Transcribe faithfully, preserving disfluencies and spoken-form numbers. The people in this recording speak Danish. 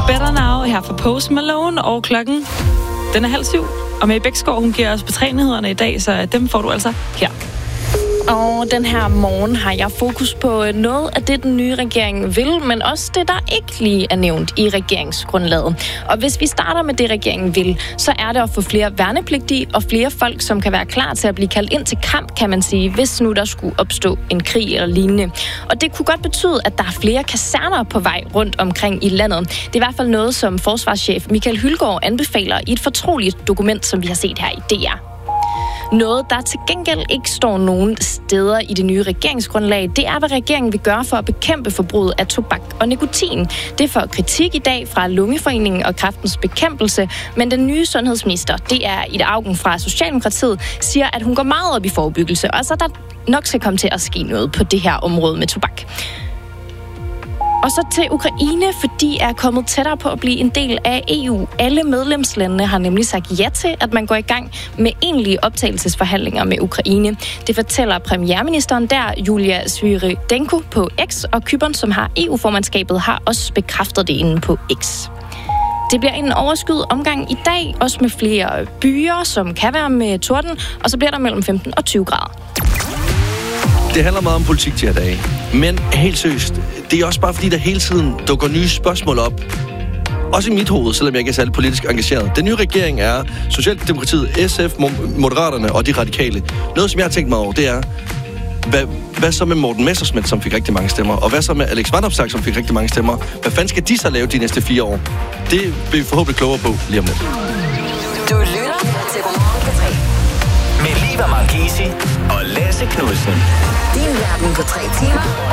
Better Now her fra Post Malone, og klokken den er halv syv. Og Mette Bæksgaard, hun giver os betræningerne i dag, så dem får du altså her. Og den her morgen har jeg fokus på noget af det, den nye regering vil, men også det, der ikke lige er nævnt i regeringsgrundlaget. Og hvis vi starter med det, regeringen vil, så er det at få flere værnepligtige og flere folk, som kan være klar til at blive kaldt ind til kamp, kan man sige, hvis nu der skulle opstå en krig eller lignende. Og det kunne godt betyde, at der er flere kaserner på vej rundt omkring i landet. Det er i hvert fald noget, som forsvarschef Michael Hylgaard anbefaler i et fortroligt dokument, som vi har set her i D R. Noget, der til gengæld ikke står nogen steder i det nye regeringsgrundlag, det er, hvad regeringen vil gøre for at bekæmpe forbruget af tobak og nikotin. Det får kritik i dag fra Lungeforeningen og Kræftens Bekæmpelse, men den nye sundhedsminister, det er Ida Auken fra Socialdemokratiet, siger, at hun går meget op i forebyggelse, og så der nok skal komme til at ske noget på det her område med tobak. Og så til Ukraine, for de er kommet tættere på at blive en del af E U. Alle medlemslandene har nemlig sagt ja til, at man går i gang med egentlige optagelsesforhandlinger med Ukraine. Det fortæller premierministeren der, Julia Svyridenko, på X, og Cypern, som har E U-formandskabet, har også bekræftet det inde på X. Det bliver en overskyet omgang i dag, også med flere byer, som kan være med torden, og så bliver der mellem femten og tyve grader. Det handler meget om politik til i dag. Men helt seriøst, det er også bare fordi, der hele tiden dukker nye spørgsmål op. Også i mit hoved, selvom jeg ikke er særlig politisk engageret. Den nye regering er Socialdemokratiet, S F, Moderaterne og de radikale. Noget, som jeg har tænkt mig over, det er, hvad, hvad så med Morten Messerschmidt, som fik rigtig mange stemmer? Og hvad så med Alex Vanopslagh, som fik rigtig mange stemmer? Hvad fanden skal de så lave de næste fire år? Det vil vi forhåbentlig klogere på lige om lidt. Du lytter til Godmorgen på tre. Med Liva Marchesi og Lasse Knudsen. Din verden på tre timer.